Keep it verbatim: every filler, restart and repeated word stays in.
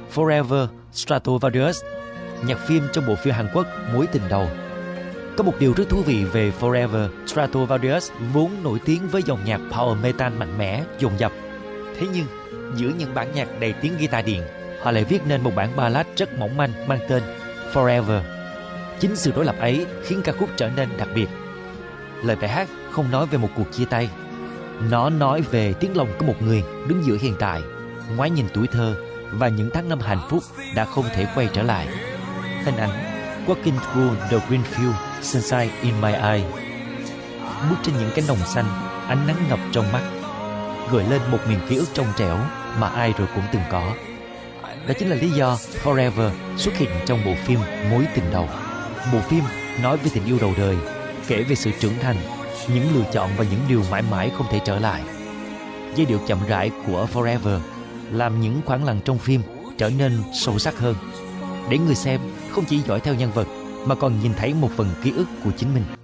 Forever Stratovarius, nhạc phim trong bộ phim Hàn Quốc Mối tình đầu. Có một điều rất thú vị về Forever Stratovarius vốn nổi tiếng với dòng nhạc power metal mạnh mẽ, dồn dập. Thế nhưng, giữa những bản nhạc đầy tiếng guitar điện, họ lại viết nên một bản ballad rất mỏng manh mang tên Forever. Chính sự đối lập ấy khiến ca khúc trở nên đặc biệt. Lời bài hát không nói về một cuộc chia tay. Nó nói về tiếng lòng của một người đứng giữa hiện tại, ngoái nhìn tuổi thơ và những tháng năm hạnh phúc đã không thể quay trở lại. Hình ảnh Walking through the green field, sunshine in my eye. Bước trên những cánh đồng xanh, ánh nắng ngập trong mắt, gợi lên một miền ký ức trong trẻo mà ai rồi cũng từng có. Đó chính là lý do Forever xuất hiện trong bộ phim Mối tình đầu. Bộ phim nói về tình yêu đầu đời, kể về sự trưởng thành, những lựa chọn và những điều mãi mãi không thể trở lại. Giai điệu chậm rãi của Forever làm những khoảng lặng trong phim trở nên sâu sắc hơn, để người xem không chỉ dõi theo nhân vật mà còn nhìn thấy một phần ký ức của chính mình.